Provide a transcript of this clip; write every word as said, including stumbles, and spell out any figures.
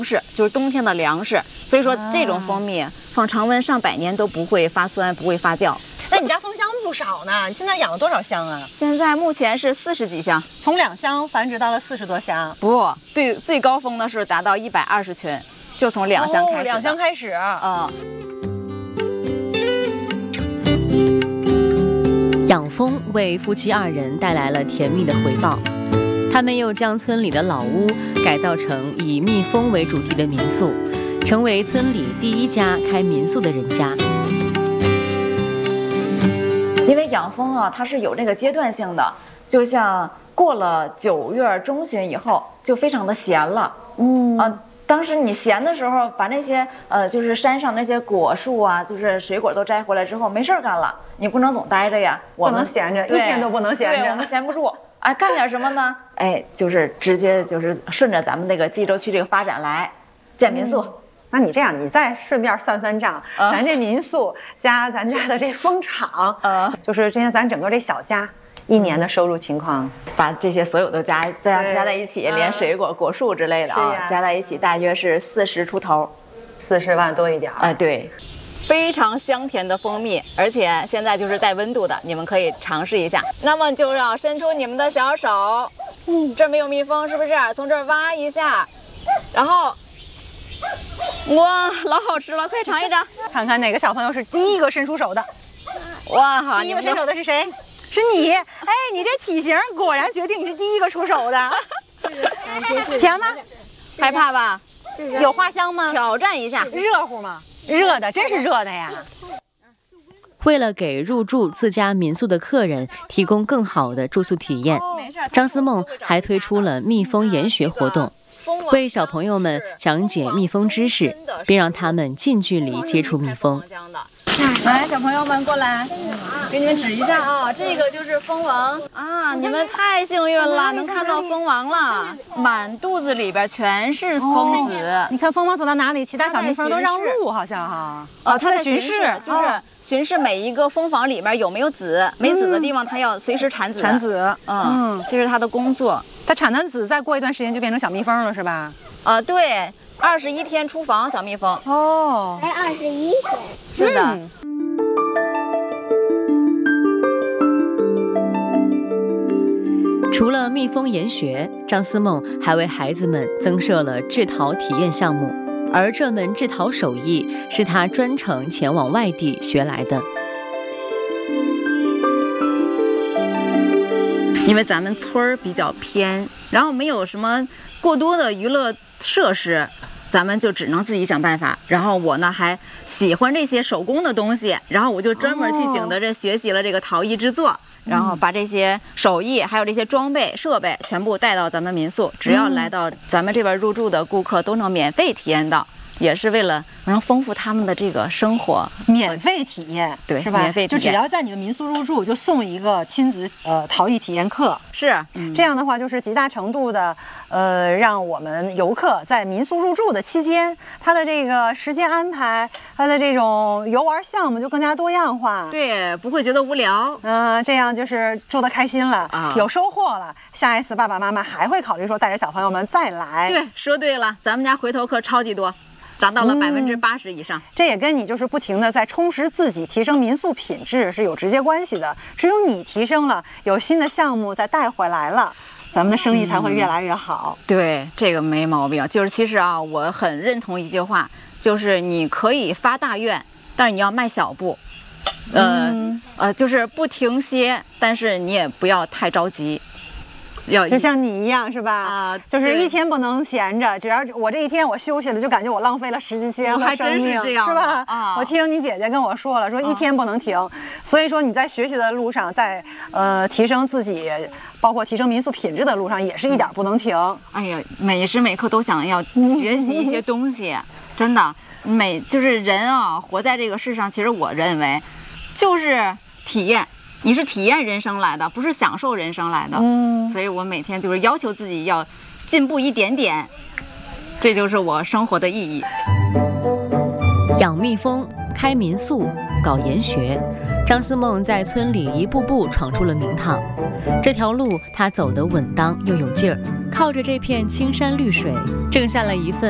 食，就是冬天的粮食。所以说这种蜂蜜放常温上百年都不会发酸，不会发酵。 那你家蜂箱不少呢，你现在养了多少箱啊？ 现在目前是四十几箱， 从两箱繁殖到了四十多箱。 不对，最高峰的是达到一百二十群，就从两箱开始、哦。 两箱开始啊。 嗯。养蜂为夫妻二人带来了甜蜜的回报，他们又将村里的老屋改造成以蜜蜂为主题的民宿，成为村里第一家开民宿的人家。 因为养蜂啊，它是有那个阶段性的，就像过了九月中旬以后，就非常的闲了。嗯啊，当时你闲的时候，把那些呃，就是山上那些果树啊，就是水果都摘回来之后，没事干了，你不能总待着呀，我不能闲着，一天都不能闲着， 对，我们闲不住。哎，干点什么呢？哎，就是直接就是顺着咱们那个冀州区这个发展来建民宿。嗯， 那你这样，你再顺便算算账，啊、咱这民宿加咱家的这蜂场，啊，就是今天咱整个这小家一年的收入情况， 把这些所有的加加加在一起，连水果、果树之类的啊，加在一起大约是四十出头， 四十万多一点。 哎，对，非常香甜的蜂蜜，而且现在就是带温度的，你们可以尝试一下。那么就让伸出你们的小手，嗯，这儿没有蜜蜂是不是？从这儿挖一下，然后。哇，老好吃了，快尝一尝， 看看哪个小朋友是第一个伸出手的。 哇，好， 第一个伸手的是谁？是你。哎，你这体型果然决定你是第一个出手的。甜吗？ 害怕吧？ 有花香吗？ 挑战一下。 热乎吗？热的，真是热的呀。 为了给入住自家民宿的客人提供更好的住宿体验，张思梦还推出了蜜蜂研学活动。为小朋友们讲解蜜蜂知识，并让他们近距离接触蜜蜂。 来，小朋友们过来，给你们指一下啊，这个就是蜂王啊！你们太幸运了，能看到蜂王了，满肚子里边全是蜂子。 哦、你看蜂王走到哪里，其他小蜜蜂都让路，好像哈。 哦，它在巡视，就是巡视每一个蜂房里边有没有籽，没籽的地方它要随时产籽。 产籽， 嗯，这是它的工作。 它产完籽，再过一段时间就变成小蜜蜂了，是吧？ 啊、呃，对，二十一天出房小蜜蜂。 哦， 才二十一天。 是的。 嗯除了蜜蜂研学，张思梦还为孩子们增设了制陶体验项目，而这门制陶手艺是他专程前往外地学来的。 因为咱们村儿比较偏，然后没有什么过多的娱乐设施，咱们就只能自己想办法。然后我呢还喜欢这些手工的东西，然后我就专门去景德镇学习了这个陶艺制作。哦，然后把这些手艺还有这些装备设备全部带到咱们民宿，只要来到咱们这边入住的顾客都能免费体验到，也是为了能丰富他们的这个生活。 免费体验， 对， 是吧？ 免费体验， 就只要在你的民宿入住，就送一个亲子呃陶艺体验课。 是， 嗯、这样的话就是极大程度的呃让我们游客在民宿入住的期间，他的这个时间安排，他的这种游玩项目就更加多样化。 对，不会觉得无聊。 嗯、呃，这样就是住得开心了啊， 有收获了。下一次爸爸妈妈还会考虑说带着小朋友们再来。 对，说对了，咱们家回头客超级多。涨到了百分之八十以上、嗯， 这也跟你就是不停的在充实自己、提升民宿品质是有直接关系的。只有你提升了，有新的项目再带回来了，咱们的生意才会越来越好。 嗯、对，这个没毛病。就是其实啊，我很认同一句话，就是你可以发大愿，但是你要迈小步，呃、嗯、呃，就是不停歇，但是你也不要太着急。 就像你一样是吧？啊、呃，就是一天不能闲着，只要我这一天我休息了，就感觉我浪费了十几天的生命， 是这样是吧？ 啊， 我听你姐姐跟我说了，说一天不能停，啊、所以说你在学习的路上，在呃提升自己，包括提升民宿品质的路上，也是一点不能停。 哎呀，每时每刻都想要学习一些东西，真的，每就是人啊，活在这个世上，其实我认为就是体验。你是体验人生来的，不是享受人生来的。嗯，所以我每天就是要求自己要进步一点点，这就是我生活的意义。 养蜜蜂、开民宿、搞研学，张思梦在村里一步步闯出了名堂。这条路她走得稳当又有劲儿，靠着这片青山绿水，挣下了一份